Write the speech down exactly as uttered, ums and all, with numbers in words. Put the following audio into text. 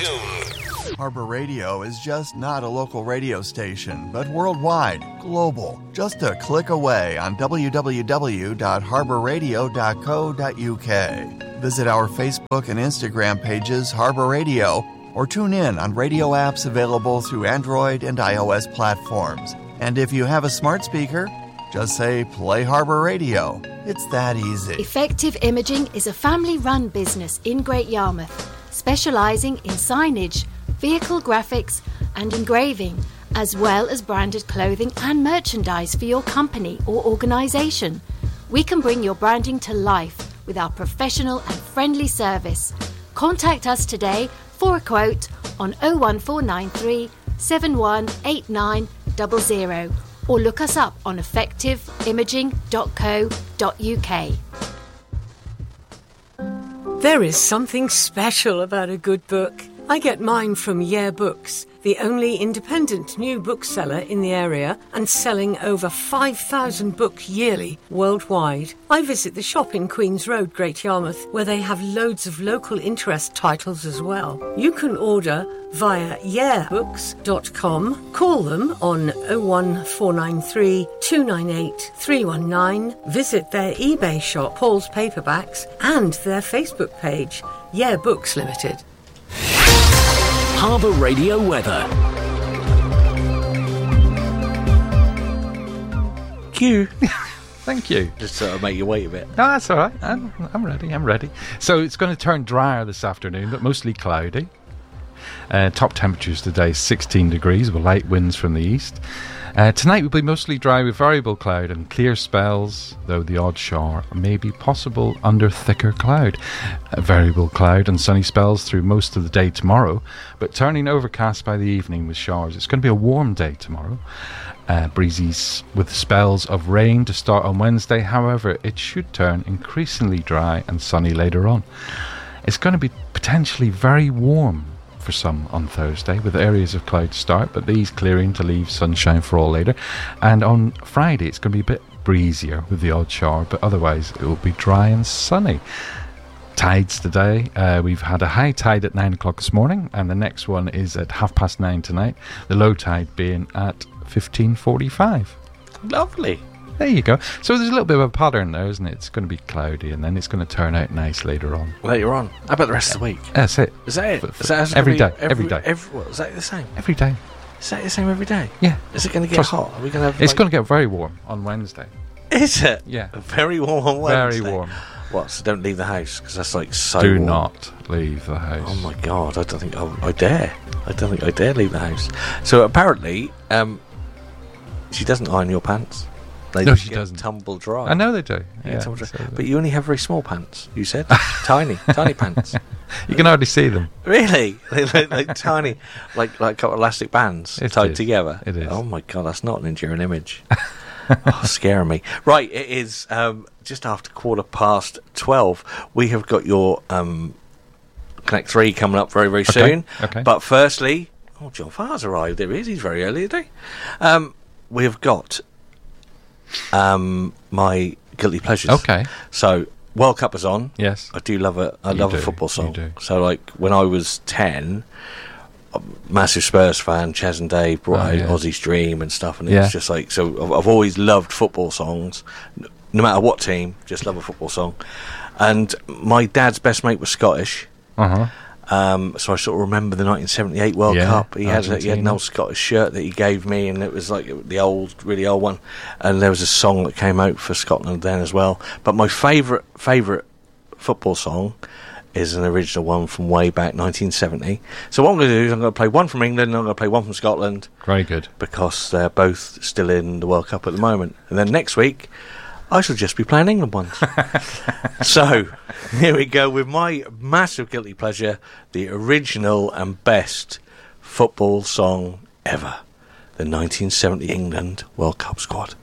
tuned. Harbor Radio is just not a local radio station, but worldwide, global. Just a click away on w w w dot harbor radio dot co dot u k. Visit our Facebook and Instagram pages, Harbor Radio, or tune in on radio apps available through Android and iOS platforms. And if you have a smart speaker, just say, play Harbor Radio. It's that easy. Effective Imaging is a family-run business in Great Yarmouth, specialising in signage, vehicle graphics and engraving, as well as branded clothing and merchandise for your company or organisation. We can bring your branding to life with our professional and friendly service. Contact us today for a quote on oh one four nine three, seven one eight nine zero zero or look us up on effective imaging dot co dot u k. There is something special about a good book. I get mine from Yeah Books, the only independent new bookseller in the area and selling over five thousand books yearly worldwide. I visit the shop in Queen's Road, Great Yarmouth, where they have loads of local interest titles as well. You can order via yeah books dot com, call them on oh one four nine three, two nine eight, three one nine, visit their eBay shop, Paul's Paperbacks, and their Facebook page, Yeah Books Limited. Harbor Radio weather. Q. Thank you. Just sort of make you wait a bit. No, that's all right. I'm, I'm ready. I'm ready. So it's going to turn drier this afternoon, but mostly cloudy. Uh, top temperatures today sixteen degrees with light winds from the east. Uh, tonight will be mostly dry with variable cloud and clear spells, though the odd shower may be possible under thicker cloud. Uh, variable cloud and sunny spells through most of the day tomorrow, but turning overcast by the evening with showers. It's going to be a warm day tomorrow. Uh, breezy with spells of rain to start on Wednesday. However, it should turn increasingly dry and sunny later on. It's going to be potentially very warm for some on Thursday, with areas of cloud start, but these clearing to leave sunshine for all later. And on Friday it's going to be a bit breezier with the odd shower, but otherwise it will be dry and sunny. Tides today, uh, we've had a high tide at nine o'clock this morning, and the next one is at half past nine tonight, the low tide being at fifteen forty-five. Lovely. There you go. So there's a little bit of a pattern there, isn't it? It's going to be cloudy, and then it's going to turn out nice later on. Later on. How about the rest of the week? That's it. Is that it? For, for is that every day. Every, every day. Every, what, is that the same? Every day. Is that the same every day? Yeah. Is it going to get Trust hot? Are we going to have? It's like... going to get very warm on Wednesday. Is it? Yeah. Very warm on Wednesday. Very warm. What? So don't leave the house because that's like so. Do warm. not leave the house. Oh my god! I don't think I, I dare. I don't think I dare leave the house. So apparently, um, she doesn't iron your pants. They no, she get doesn't. Tumble dry. I know they do. Yeah, Yeah, tumble dry. so But you only have very small pants. You said tiny, tiny pants. You can hardly see them. Really? They look like tiny, like like a couple of elastic bands It tied is. together. It is. Oh my god, that's not an enduring image. Oh, scaring me. Right, it is um, just after quarter past twelve. We have got your um, Connect Three coming up very very Okay, soon. okay. But firstly, oh, John Farr's arrived. There he is. He's very early today. Um, we have got um, my guilty pleasures. Okay. So World Cup is on. Yes. I do love a. I You love do, a football you song. do. So like when I was ten, a massive Spurs fan, Chaz and Dave brought Oh, out yeah. Aussie's Dream and stuff, and it Yeah. was just like so. I've, I've always loved football songs, n- no matter what team. Just love a football song. And my dad's best mate was Scottish. Uh huh. Um, so I sort of remember the nineteen seventy-eight World Yeah, Cup. He had, a, he had an Argentina. old Scottish shirt that he gave me, and it was like the old, really old one. And there was a song that came out for Scotland then as well. But my favourite favourite football song is an original one from way back nineteen seventy. So what I'm going to do is I'm going to play one from England and I'm going to play one from Scotland Very good. because they're both still in the World Cup at the moment. And then next week I shall just be playing England ones. So here we go with my massive guilty pleasure, the original and best football song ever, the nineteen seventy England World Cup squad.